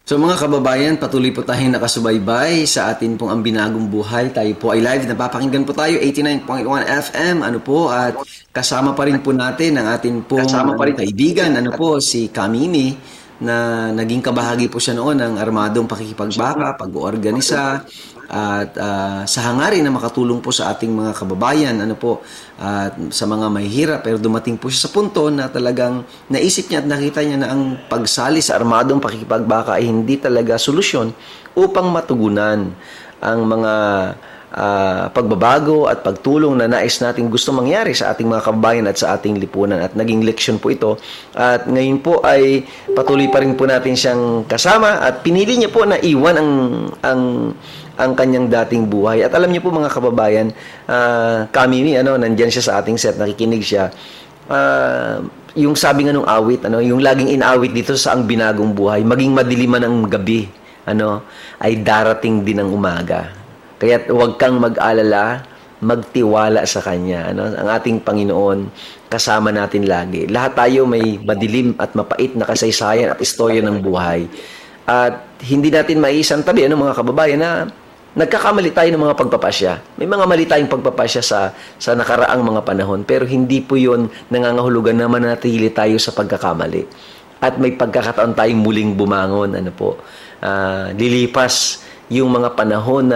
So mga kababayan, patuloy po tayong nakasubaybay sa atin pong Ang Binagong Buhay. Tayo po ay live, napapakinggan po tayo, 89.1 FM, at kasama pa rin po natin ang atin pong kaibigan, si Kamimi, na naging kabahagi po siya noon ng armadong pakikipagbaka, pag-oorganisa, at sa hangarin na makatulong po sa ating mga kababayan, at sa mga mahihirap. Pero dumating po siya sa punto na talagang naisip niya at nakita niya na ang pagsali sa armadong pakikipagbaka ay hindi talaga solusyon upang matugunan ang mga pagbabago at pagtulong na nais nating gusto mangyari sa ating mga kababayan at sa ating lipunan. At naging leksyon po ito. At ngayon po ay patuloy pa rin po natin siyang kasama at pinili niya po na iwan ang kanyang dating buhay. At alam niyo po mga kababayan, Kamimi, nandyan siya sa ating set, nakikinig siya. Yung sabi nga nung awit, yung laging inawit dito sa Ang Binagong Buhay, maging madilim man ang gabi, ay darating din ang umaga. Kaya huwag kang mag-alala, magtiwala sa Kanya. Ang ating Panginoon, kasama natin lagi. Lahat tayo may madilim at mapait na kasaysayan at istorya ng buhay. At hindi natin maiisang tabi, mga kababayan, na nagkakamali tayo ng mga pagpapasya. May mga mali tayong pagpapasya sa nakaraang mga panahon, pero hindi po yun nangangahulugan na manatili tayo sa pagkakamali. At may pagkakataon tayong muling bumangon. Lilipas yung mga panahon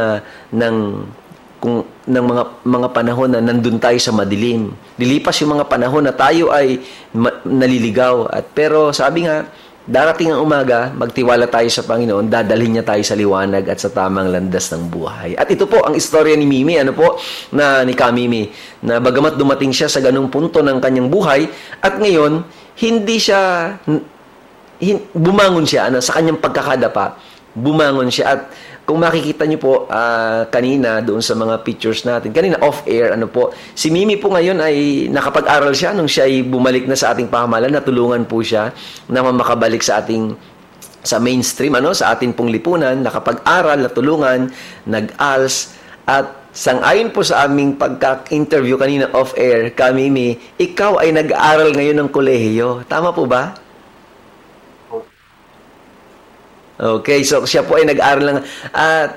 ng mga panahon na nandun tayo sa madilim. Lilipas yung mga panahon na tayo ay naliligaw. Pero sabi nga, darating ang umaga, magtiwala tayo sa Panginoon, dadalhin niya tayo sa liwanag at sa tamang landas ng buhay. At ito po ang istorya ni Mimi, ni Kamimi, na bagamat dumating siya sa ganung punto ng kanyang buhay, at ngayon, bumangon siya, sa kanyang pagkakadapa, bumangon siya. At kung makikita niyo po kanina doon sa mga pictures natin, kanina off-air, si Mimi po ngayon ay nakapag-aral siya nung siya ay bumalik na sa ating pamahalaan, natulungan po siya na makabalik sa mainstream, sa ating pong lipunan, nakapag-aral, natulungan, nag-ALS, at sang-ayon po sa aming pagka-interview kanina off-air, Kamimi, ikaw ay nag-aaral ngayon ng kolehiyo. Tama po ba? Okay, so siya po ay nag-aaral lang at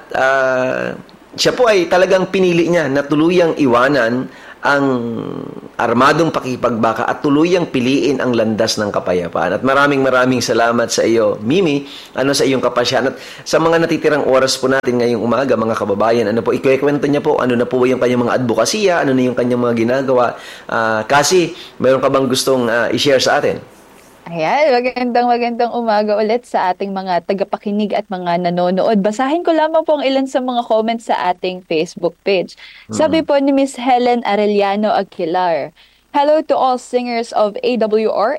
siya po ay talagang pinili niya na tuluyang iwanan ang armadong pakikipagbaka at tuluyang piliin ang landas ng kapayapaan. At maraming salamat sa iyo, Mimi, sa iyong kapasyan. At sa mga natitirang oras po natin ngayong umaga, mga kababayan, ikikwento niya po, na po yung kanyang mga advokasya, na yung kanyang mga ginagawa. Kasi, mayroon ka bang gustong i-share sa atin? Ayan, magandang umaga ulit sa ating mga tagapakinig at mga nanonood. Basahin ko lamang po ang ilan sa mga comments sa ating Facebook page. Sabi po ni Miss Helen Arellano Aguilar, hello to all singers of AWR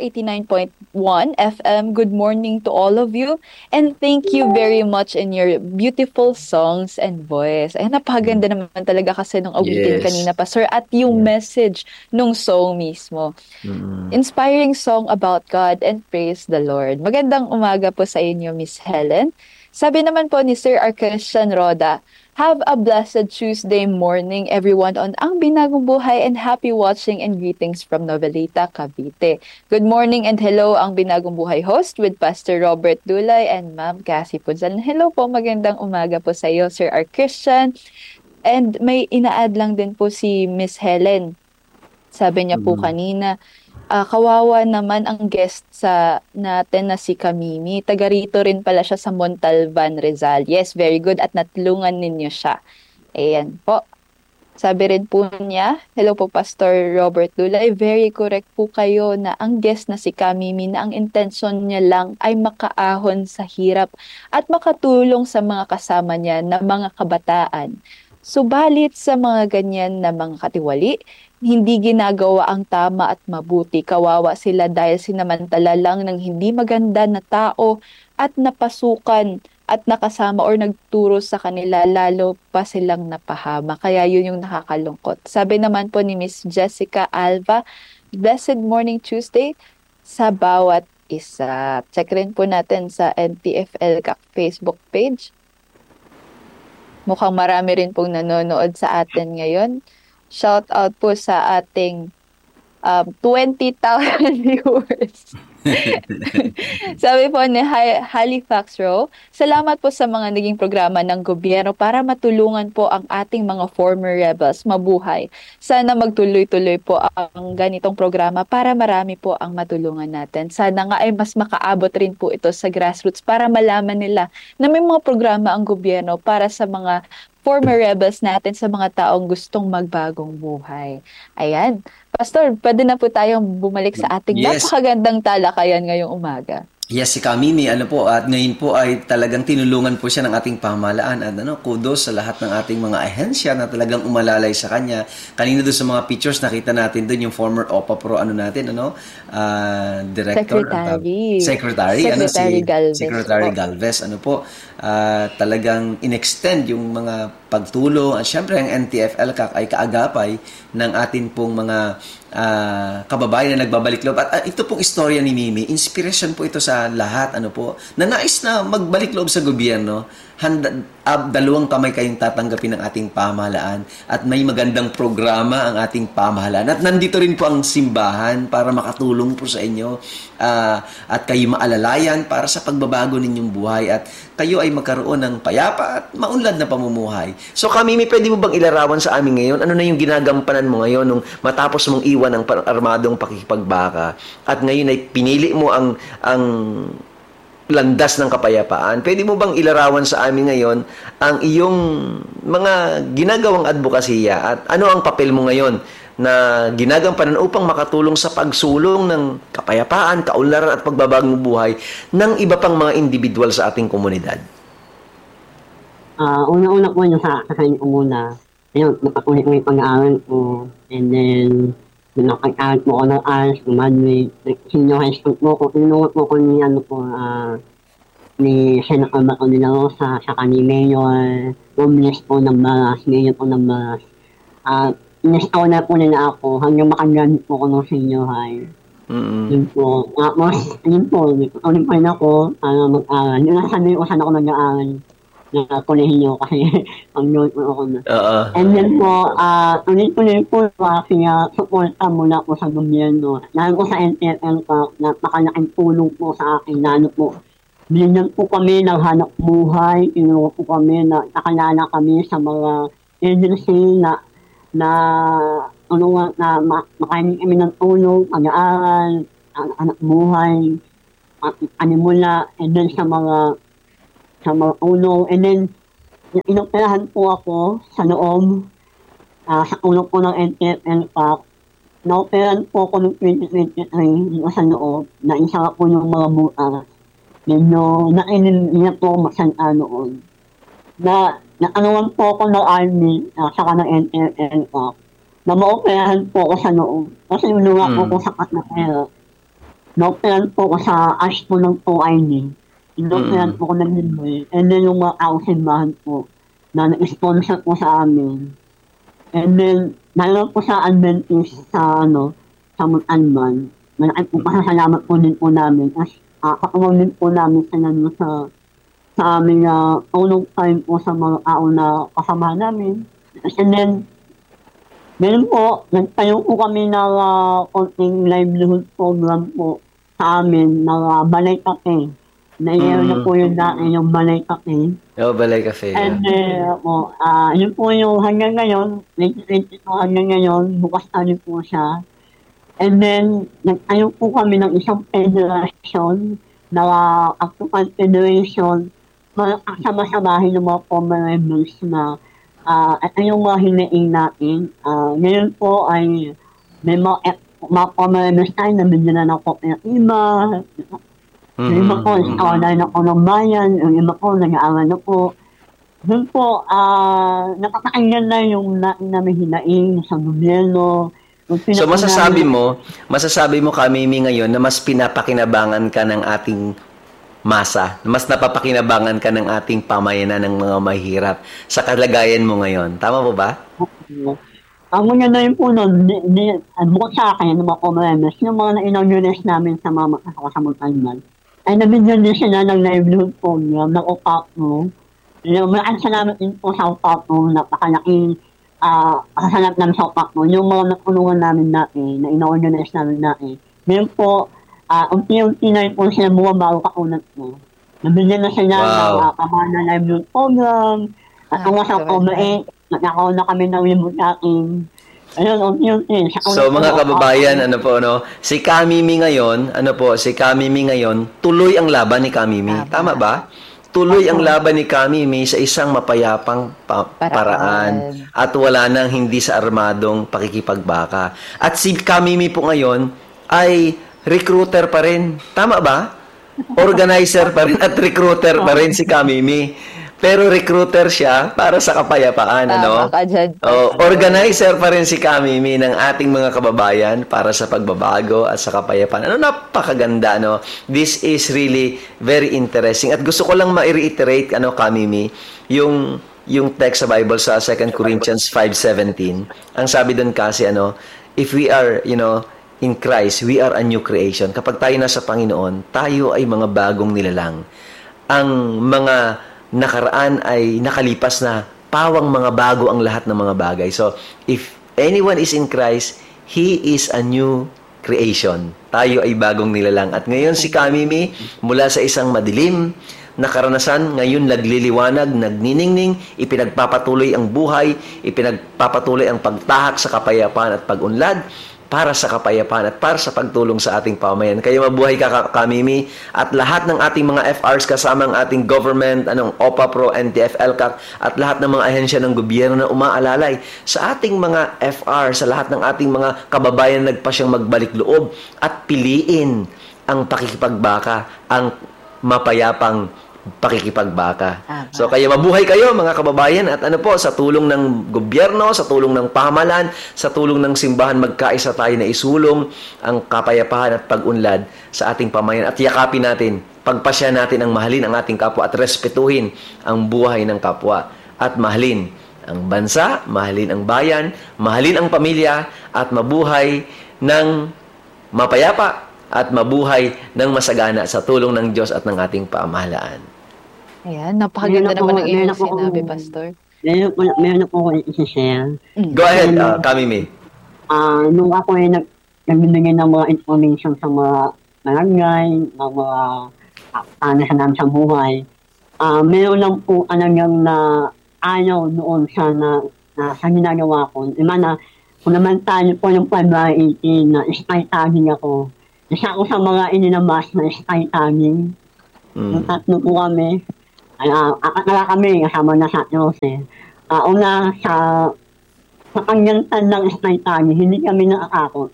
89.1 FM. Good morning to all of you. And thank you very much in your beautiful songs and voice. Ay, napakaganda naman talaga kasi nung awitin kanina pa, sir. At yung message nung song mismo. Inspiring song about God and praise the Lord. Magandang umaga po sa inyo, Miss Helen. Sabi naman po ni Sir Christian Roda, have a blessed Tuesday morning, everyone, on Ang Binagong Buhay, and happy watching and greetings from Novelita, Cavite. Good morning and hello, Ang Binagong Buhay host with Pastor Robert Dulay and Ma'am Cassie Pudzal. Hello po, magandang umaga po sa iyo, Sir Christian. And may ina-add lang din po si Miss Helen. Sabi niya po kanina, kawawa naman ang guest sa natin na si Kamimi. Taga rito rin pala siya sa Montalban, Rizal. Yes, very good. At natulungan ninyo siya. Ayan po. Sabi rin po niya, hello po Pastor Robert Dulay, very correct po kayo na ang guest na si Kamimi na ang intensyon niya lang ay makaahon sa hirap at makatulong sa mga kasama niya na mga kabataan. Subalit sa mga ganyan na mga katiwali, hindi ginagawa ang tama at mabuti. Kawawa sila dahil sinamantala lang ng hindi maganda na tao at napasukan at nakasama or nagturo sa kanila, lalo pa silang napahama. Kaya yun yung nakakalungkot. Sabi naman po ni Miss Jessica Alva, Blessed Morning Tuesday sa bawat isa. Check rin po natin sa NTFL Facebook page. Mukhang marami rin pong nanonood sa atin ngayon. Shout out po sa ating 20,000 viewers. Sabi po ni Halifax Row, salamat po sa mga naging programa ng gobyerno para matulungan po ang ating mga former rebels mabuhay. Sana magtuloy-tuloy po ang ganitong programa para marami po ang matulungan natin. Sana nga ay mas makaabot rin po ito sa grassroots para malaman nila na may mga programa ang gobyerno para sa mga former rebels natin, sa mga taong gustong magbagong buhay. Ayan. Pastor, pwede na po tayong bumalik sa ating napakagandang talakayan ngayong umaga. Yes, si Kamimi, at ngayon po ay talagang tinulungan po siya ng ating pamahalaan at kudos sa lahat ng ating mga ahensya na talagang umalalay sa kanya. Kanina doon sa mga pictures, nakita natin doon yung former OPA Pro, director? Secretary Galvez. Secretary Galvez, talagang in-extend yung mga pagtulong at syempre ang NTF-ELCAC ay kaagapay ng atin pong mga kababayan na nagbabalik loob. At ito pong istorya ni Mimi, inspiration po ito sa lahat, na nais na magbalik loob sa gobyerno. Dalawang kamay kayong tatanggapin ng ating pamahalaan at may magandang programa ang ating pamahalaan. At nandito rin po ang simbahan para makatulong po sa inyo at kayo maalalayan para sa pagbabago ninyong buhay at kayo ay magkaroon ng payapa at maunlad na pamumuhay. So Kamimi, pwede mo bang ilarawan sa amin ngayon? Ano na yung ginagampanan mo ngayon nung matapos mong iwan ang armadong pakikipagbaka at ngayon ay pinili mo ang landas ng kapayapaan? Pwede mo bang ilarawan sa amin ngayon ang iyong mga ginagawang advokasya at ano ang papel mo ngayon na ginagampanan upang makatulong sa pagsulong ng kapayapaan, kaunlaran at pagbabagong buhay ng iba pang mga individual sa ating komunidad? Una-una po yung sa kanya muna. Ayun, napatuloy ko yung pag-aaral ko. And then, nakag-aaral po ako ng arts, graduate. Senior high school po ko. Inuot po ko ni Senator Bato de la Rosa, saka ni Mayor Robles po ng Baras, Mayor po ng Baras. Inastaw na po nila ako hanggang makagraduate po ako ng senior high. Yun po. Tapos, yun po, ulit pa rin ako para mag-aaral. Yung nasabi ko saan ako nag-aaral na kolehiyo kasi pag-note po ako na. And then po, ulit po kasi supporta mula po sa gobyerno. Lalo po sa NTFL pa, napakalaking tulong po sa akin. Lalo po, binigyan po kami ng hanap buhay. Kinuha po kami na nakalala kami sa mga agency na makainin kami ng tulong, pag-aaral, anak buhay, animula, and then sa mga tulong. And then, inoperahan po ako sa loob, sa tulong po ng NTFL Pack. Naoperahan po ako noong 2023 sa loob, na isa po yung mga butas. Medyo nainin po masana noon. Naanuan po ako ng army, saka ng NTFL Pack, na maoperahan po ako sa loob. Kasi nunga po ko sakat na pera. Naoperahan po ako sa ash po ng OID. Inoperahan po ko ng libre. And then yung mga simbahan po, na na-sponsor po sa amin. And then, dahil po sa Adventist sa Muntanman, malaki po pasasalamat po din po namin. As katulong din po namin sa aming unong time po sa mga tao na kasama namin. And then, meron po, nagtayo po kami ng konting livelihood program po sa amin ng Balay Cafe. Naiyaw na po yung dati yung Balay Cafe. Balay Cafe. And yun po yung hanggang ngayon, 2022 hanggang ngayon, bukas na rin po siya. And then, nagtayo po kami ng isang federation na Actual Federation, sama-samahin ng mga former rebels na ito yung mga hinaing natin. Ngayon po ay may mga former rebels tayo na bigyan na ng kooperatiba. Yung iba po, na ako ng bayan. Yung iba po, nag-aaral na po. Doon po, nakakainggan na yung namin hinaing sa gobyerno. So masasabi mo Kamimi ngayon na mas pinapakinabangan ka ng ating masa, mas napapakinabangan ka ng ating pamayanan ng mga mahirap sa kalagayan mo ngayon. Tama po ba? Ang mga na yun po nun, bukod sa akin, yung mga comrades, yung mga na-inaugurate namin sa mga kasamutan, ay nabigyan din sila ng livelihood program ng OPAP mo. Maraming salamat din po sa OPAP mo, napakalaking kasanap ng sopak mo, yung mga natulungan namin natin, na ina-organize namin natin, ngayon po, unti-unti na rin po sila bumabago kaunat mo. Nabigyan na sila ng Pamana Livelihood Program, at kung sa Coma 8, nagkakaroon na kami ng remote natin. Ayun, unti-unti. So mga kababayan, si Kamimi ngayon, tuloy ang laban ni Kamimi. Tama ba? Tuloy ang laban ni Kamimi sa isang mapayapang paraan at wala nang hindi sa armadong pakikipagbaka. At si Kamimi po ngayon ay recruiter pa rin. Tama ba? Organizer pa rin at recruiter pa rin si Kamimi. Pero recruiter siya para sa kapayapaan, organizer pa rin si Kamimi ng ating mga kababayan para sa pagbabago at sa kapayapaan. Napakaganda, This is really very interesting. At gusto ko lang ma-reiterate, Kamimi, yung text sa Bible sa 2 Corinthians 5:17. Ang sabi doon kasi, if we are, in Christ, we are a new creation. Kapag tayo nasa Panginoon, tayo ay mga bagong nilalang. Ang mga nakaraan ay nakalipas na, pawang mga bago ang lahat ng mga bagay. So, if anyone is in Christ, he is a new creation. Tayo ay bagong nilalang. At ngayon si Kamimi, mula sa isang madilim na karanasan, ngayon nagliliwanag, nagniningning, ipinagpapatuloy ang buhay, ipinagpapatuloy ang pagtahak sa kapayapaan at pag-unlad, para sa kapayapaan at para sa pagtulong sa ating pamayan. Kaya mabuhay ka, Kamimi, at lahat ng ating mga FRs kasama ang ating government, OPA Pro, NTF, LCAC, at lahat ng mga ahensya ng gobyerno na umaalalay sa ating mga FR, sa lahat ng ating mga kababayan na nagpasyang magbalik loob at piliin ang pakikipagbaka, ang mapayapang pakikipagbaka. So kaya mabuhay kayo mga kababayan at sa tulong ng gobyerno, sa tulong ng pamahalaan, sa tulong ng simbahan, magkaisa tayo na isulong ang kapayapaan at pag-unlad sa ating pamayan at yakapin natin, pagpasya natin ang mahalin ang ating kapwa at respetuhin ang buhay ng kapwa at mahalin ang bansa, mahalin ang bayan, mahalin ang pamilya at mabuhay ng mapayapa at mabuhay ng masagana sa tulong ng Diyos at ng ating pamahalaan. Ayan, napakaganda naman ng iyong sinabi, Pastor. Meron po ako isi-share. Go ahead, Kamimi. Nung ako ay nagbibigay ng mga information sa mga barangay, ng mga panasan namin sa buhay, meron lang po na ayaw noon sa ginagawa ko. Kung naman tayo po yung February 18 na spy tagging ako, isa ko sa mga inilabas na spy tagging. Yung tatlo po kami. Apat na kami, kasama na sa Jose. Una, sa kanyangtan ng spy tagging, hindi kami nakakakot.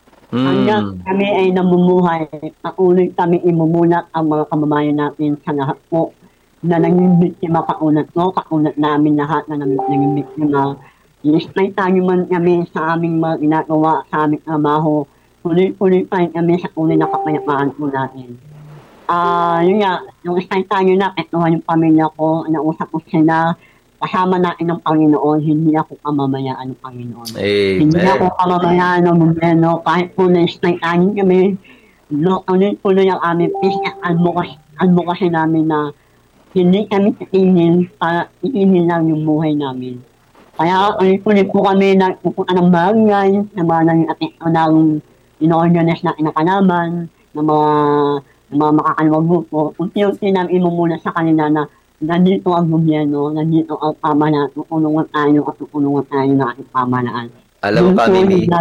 Hanggang kami ay namumuhay, patuloy kami imumulat ang mga kababayan natin sa lahat po na naging biktima kaunat ko, kaunat namin lahat na naging biktima. I-spy tagging man kami sa aming mga ginagawa, sa aming trabaho, tuloy-tuloy pa rin kami sa tunay na kapayapaan po natin. Yun nga, yung spy tagging na, etuhan yung pamilya ko, nausap ko sila, kasama natin ng Panginoon, hindi ako kamamayaan ng Panginoon. Amen. Hindi ako kamamayaan ng gobyerno, kahit po na-spy tagging kami, tuloy-tuloy ang aming peace at advocacy namin na hindi kami titingin para itingin lang yung buhay namin. Kaya ulit-ulit po kami nagpupunta ng barangay, na mga nag-atento ng in-organize natin na kalaban, ng mga makakalawang grupo. Unti-unti namin imumuna sa kanila na nandito ang gobyerno, nandito ang pamahalaan, tutulungan tayo at tutulungan tayo na ating pamahalaan. Alam mo, Kamimi,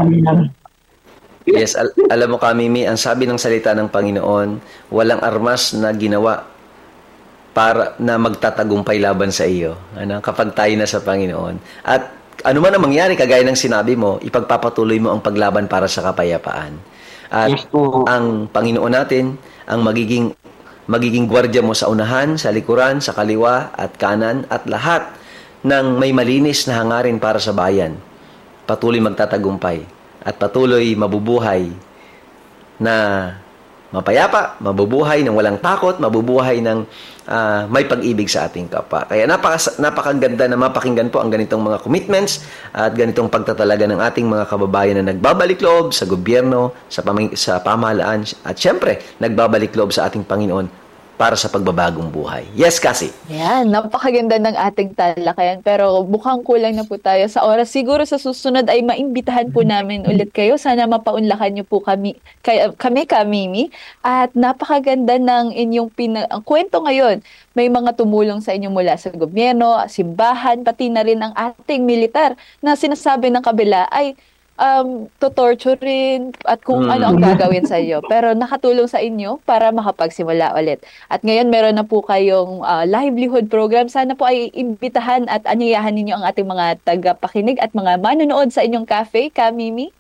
yes, alam mo, Kamimi, ang sabi ng salita ng Panginoon, walang armas na ginawa para na magtatagumpay laban sa iyo. Kapag tayo na sa Panginoon. At ano man ang mangyari, kagaya ng sinabi mo, ipagpapatuloy mo ang paglaban para sa kapayapaan. At ang Panginoon natin, ang magiging gwardiya mo sa unahan, sa likuran, sa kaliwa at kanan at lahat ng may malinis na hangarin para sa bayan. Patuloy magtatagumpay at patuloy mabubuhay na mapayapa, mabubuhay ng walang takot, mabubuhay ng may pag-ibig sa ating kapwa. Kaya napakaganda na mapakinggan po ang ganitong mga commitments at ganitong pagtatalaga ng ating mga kababayan na nagbabalik loob sa gobyerno, sa pamahalaan at syempre nagbabalik loob sa ating Panginoon para sa pagbabagong buhay. Yes, Cassie. Yan, napakaganda ng ating talakayan. Pero mukhang kulang na po tayo sa oras. Siguro sa susunod ay maimbitahan po namin ulit kayo. Sana mapaunlakan niyo po kami, Mimi. At napakaganda ng inyong ang kwento ngayon. May mga tumulong sa inyo mula sa gobyerno, simbahan, pati na rin ang ating militar na sinasabi ng kabila ay to-torture rin at kung ano ang gagawin sa iyo. Pero nakatulong sa inyo para makapagsimula ulit. At ngayon meron na po kayong livelihood program. Sana po ay imbitahan at anyayahan ninyo ang ating mga tagapakinig at mga manonood sa inyong cafe, Mimi.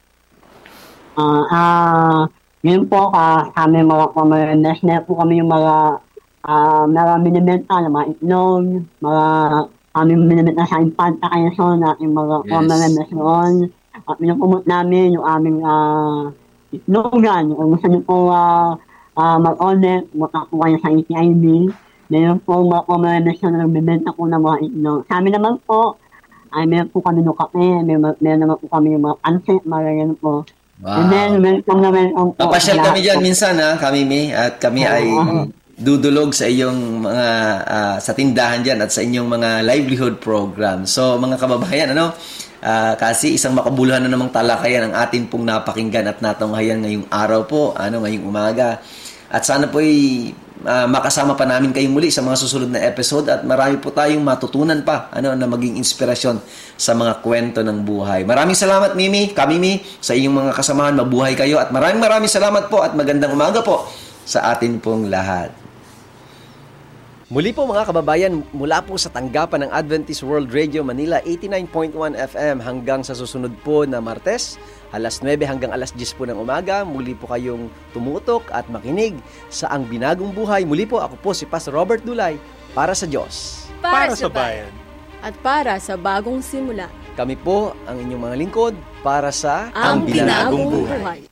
Yun po, kami mga pamayanas na po kami yung mga minimenta na mga itlog, kami minimenta sa Impanta Quezon, ating mga pamayanas noon. At pinapumot namin yung aming itlogan. Kung gusto nyo po mag-order, pumunta po kayo sa ATIB. Meron po mga pamayanas na nagbibenta po ng mga itlog. Sa amin naman po, ay meron po kami ng kape, meron naman po kami yung mga pansit, mga ganyan po. Wow. And then, meron po. Papasyal kami dyan minsan, Mimi, at kami ay dudulog sa iyong mga sa tindahan dyan at sa inyong mga livelihood program. So, mga kababayan, kasi isang makabuluhan na namang talakayan ang atin pong napakinggan at natunghayan ngayong araw po, ngayong umaga. At sana po ay makasama pa namin kayong muli sa mga susunod na episode at marami po tayong matutunan pa na maging inspirasyon sa mga kwento ng buhay. Maraming salamat, Mimi, sa inyong mga kasamahan. Mabuhay kayo at maraming salamat po at magandang umaga po sa atin pong lahat. Muli po mga kababayan, mula po sa tanggapan ng Adventist World Radio Manila 89.1 FM hanggang sa susunod po na Martes, alas 9 hanggang alas 10 po ng umaga, muli po kayong tumutok at makinig sa Ang Binagong Buhay. Muli po, ako po si Pastor Robert Dulay, para sa Diyos, para sa bayan, at para sa bagong simula. Kami po ang inyong mga lingkod para sa Ang Binagong Buhay.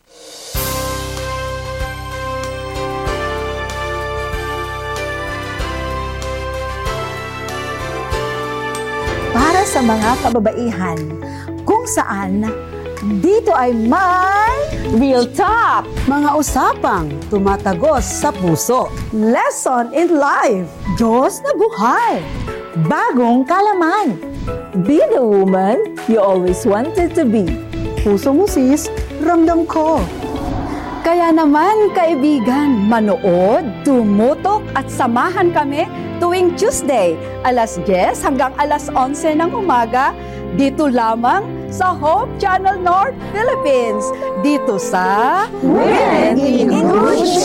Para sa mga kababaihan, kung saan dito ay may Real Talk! mga usapang tumatagos sa puso. Lesson in life, Diyos na buhay, bagong kalaman. Be the woman you always wanted to be. Puso mo sis, ramdam ko. Kaya naman kaibigan, manood, tumutok at samahan kami tuwing Tuesday, alas 10 hanggang alas 11 ng umaga, dito lamang sa Hope Channel North Philippines, dito sa Women in Inclusion.